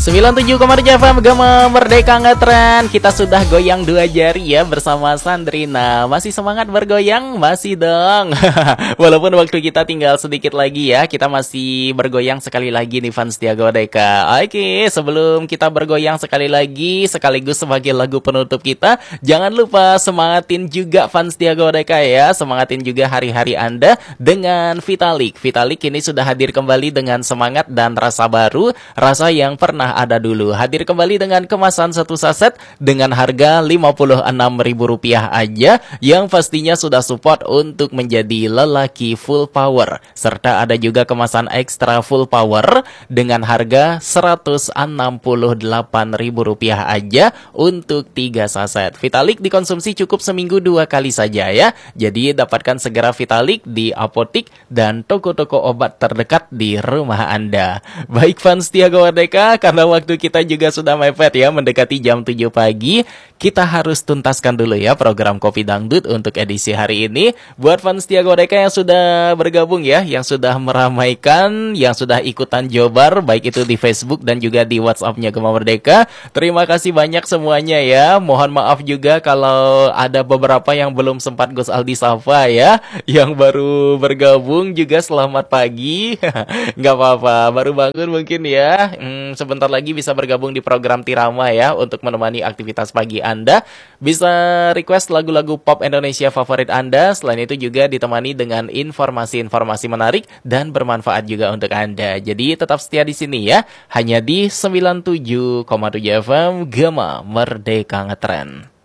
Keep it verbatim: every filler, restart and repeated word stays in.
sembilan puluh tujuh koma tujuh F M Gema Merdeka Ngetren. Kita sudah goyang dua jari ya bersama Sandrina. Masih semangat bergoyang? Masih dong. Walaupun waktu kita tinggal sedikit lagi ya, kita masih bergoyang sekali lagi nih fans Tiago Deka. Oke, sebelum kita bergoyang sekali lagi sekaligus sebagai lagu penutup kita, jangan lupa semangatin juga fans Tiago Deka ya. Semangatin juga hari-hari Anda dengan Vitalik. Vitalik ini sudah hadir kembali dengan semangat dan rasa baru, rasa yang pernah ada dulu. Hadir kembali dengan kemasan satu saset dengan harga lima puluh enam ribu rupiah aja, yang pastinya sudah support untuk menjadi lelaki full power. Serta ada juga kemasan ekstra full power dengan harga seratus enam puluh delapan ribu rupiah aja untuk tiga saset. Vitalik dikonsumsi cukup seminggu dua kali saja ya. Jadi dapatkan segera Vitalik di apotik dan toko-toko obat terdekat di rumah Anda. Baik fans Tiago Merdeka, karena waktu kita juga sudah mepet ya, mendekati jam tujuh pagi, kita harus tuntaskan dulu ya program Kopi Dangdut untuk edisi hari ini. Buat fans Tiago Merdeka yang sudah bergabung ya, yang sudah meramaikan, yang sudah ikutan jobar, baik itu di Facebook dan juga di WhatsApp-nya Gema Merdeka, terima kasih banyak semuanya ya. Mohon maaf juga kalau ada beberapa yang belum sempat Gus Aldi Safa ya, yang baru bergabung juga selamat pagi. Nggak apa-apa, baru bangun mungkin ya. Hmm, sebentar lagi bisa bergabung di program Tirama ya, untuk menemani aktivitas pagi Anda. Bisa request lagu-lagu pop Indonesia favorit Anda. Selain itu juga ditemani dengan informasi-informasi menarik dan bermanfaat juga untuk Anda. Jadi tetap setia di sini ya, hanya di sembilan puluh tujuh koma tujuh F M Gema Merdeka Ngetren.